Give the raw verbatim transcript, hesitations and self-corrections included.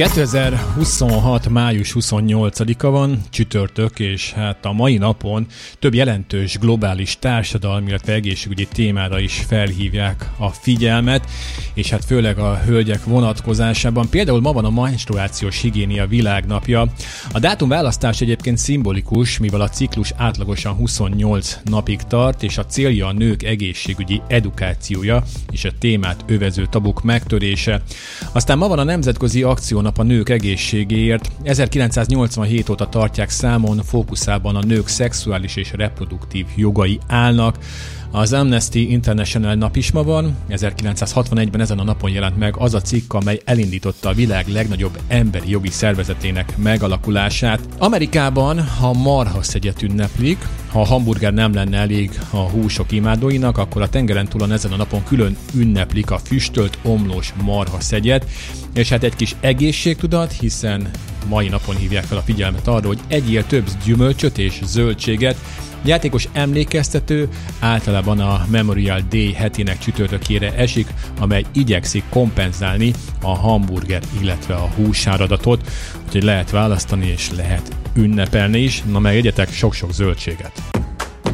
kétezer-huszonhat. május huszonnyolcadika van, csütörtök, és hát a mai napon több jelentős globális társadalmi, illetve egészségügyi témára is felhívják a figyelmet, és hát főleg a hölgyek vonatkozásában. Például ma van a menstruációs higiénia világnapja. A dátumválasztás egyébként szimbolikus, mivel a ciklus átlagosan huszonnyolc napig tart, és a célja a nők egészségügyi edukációja és a témát övező tabuk megtörése. Aztán ma van a Nemzetközi Akciónap a nők egészségéért. ezerkilencszáznyolcvanhét óta tartják számon, fókuszában a nők szexuális és reproduktív jogai állnak. Az Amnesty International nap is ma van. ezerkilencszázhatvanegyben ezen a napon jelent meg az a cikk, amely elindította a világ legnagyobb emberi jogi szervezetének megalakulását. Amerikában, ha marhaszegyet ünneplik, ha a hamburger nem lenne elég a húsok imádóinak, akkor a tengeren túlon ezen a napon külön ünneplik a füstölt omlós marhaszegyet, és hát egy kis egészségtudat, hiszen mai napon hívják fel a figyelmet arra, hogy egyél több gyümölcsöt és zöldséget. Játékos emlékeztető általában a Memorial Day hetének csütörtökére esik, amely igyekszik kompenzálni a hamburger, illetve a húsáradatot, úgyhogy lehet választani és lehet ünnepelni is, na meg egyetek sok-sok zöldséget.